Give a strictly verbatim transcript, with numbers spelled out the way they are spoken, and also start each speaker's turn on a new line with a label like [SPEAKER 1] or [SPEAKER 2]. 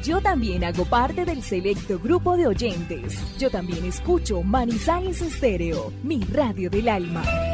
[SPEAKER 1] Yo también hago parte del selecto grupo de oyentes. Yo también escucho Manizales Estéreo, mi radio del alma.